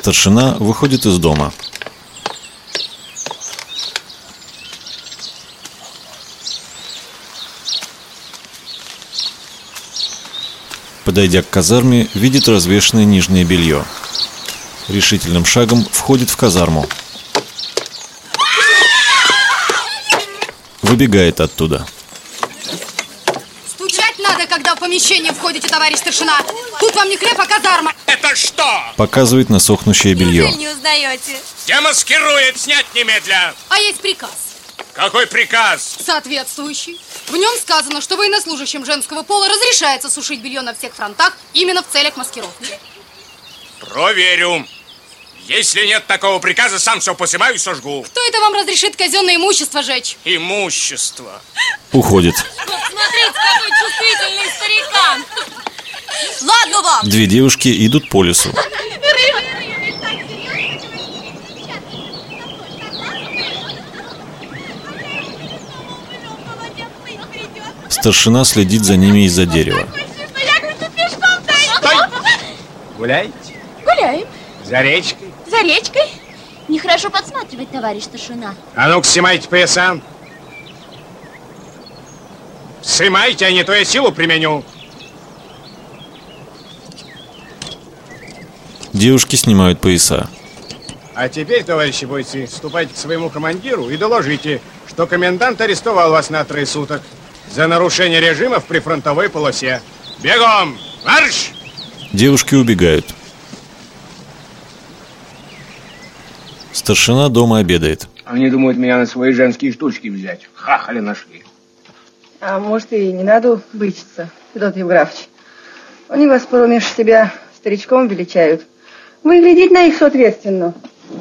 Старшина выходит из дома. Подойдя к казарме, видит развешанное нижнее белье. Решительным шагом входит в казарму. Выбегает оттуда. Стучать надо, когда в помещение входите, товарищ старшина. Тут вам не хлеб, а казарма. Это что? Показывает на сохнущее белье. Неужели не узнаете? Демаскирует, снять немедля. А есть приказ. Какой приказ? Соответствующий. В нем сказано, что военнослужащим женского пола разрешается сушить белье на всех фронтах именно в целях маскировки. Проверю. Если нет такого приказа, сам все посымаю и сожгу. Кто это вам разрешит казенное имущество жечь? Имущество. Уходит. Смотрите, какой чувствительный старикан. Ладно вам. Две девушки идут по лесу. Старшина следит за ними из-за дерева. Стой! Гуляете? Гуляем. За речкой? За речкой? Нехорошо подсматривать, товарищ старшина. А ну-ка, снимайте пояса. Снимайте, а не то я силу применю. Девушки снимают пояса. А теперь, товарищи бойцы, ступайте к своему командиру и доложите, что комендант арестовал вас на 3 суток за нарушение режима в прифронтовой полосе. Бегом! Марш! Девушки убегают. Старшина дома обедает. Они думают меня на свои женские штучки взять. Хахали нашли. А может, и не надо бычиться, Федот Евграфович. Они вас помеж себя старичком величают. Вы глядите на их соответственно.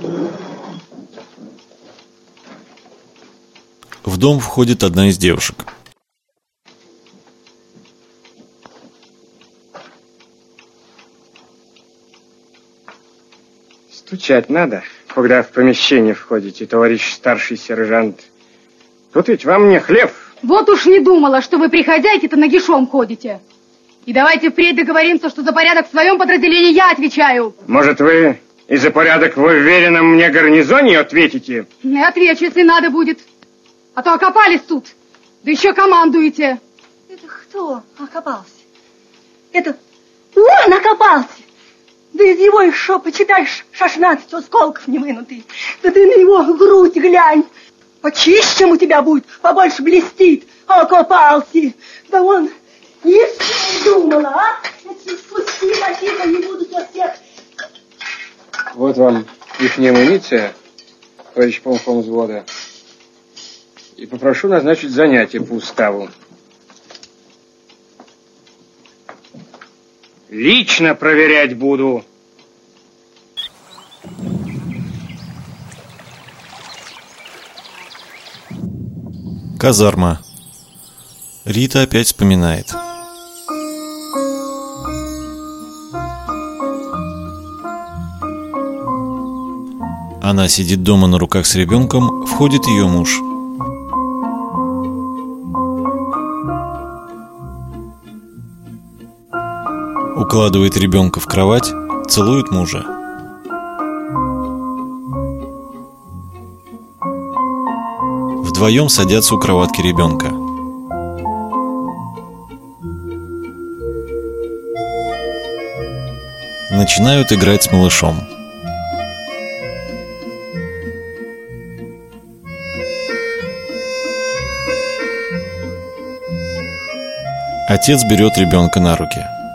В дом входит одна из девушек. Стучать надо, когда в помещение входите, товарищ старший сержант. Тут ведь вам не хлеб. Вот уж не думала, что вы при хозяйке-то нагишом ходите. И давайте впредь договоримся, что за порядок в своем подразделении я отвечаю. Может, вы и за порядок в уверенном мне гарнизоне ответите? И отвечу, если надо будет. А то окопались тут, да еще командуете. Это кто окопался? Это он окопался! Да из его еще, почитай, 16 осколков не вынутый. Да ты на его грудь глянь. Почище у тебя будет, побольше блестит. Окопался. Да он, если не думала, а? Если спусти такие-то не будут во всех. Вот вам ихняя амуниция, товарищ полком взвода. И попрошу назначить занятие по уставу. Лично проверять буду. Казарма. Рита опять вспоминает. Она сидит дома на руках с ребенком, входит ее муж. Укладывает ребенка в кровать, целует мужа. Вдвоем садятся у кроватки ребенка. Начинают играть с малышом. Отец берет ребенка на руки.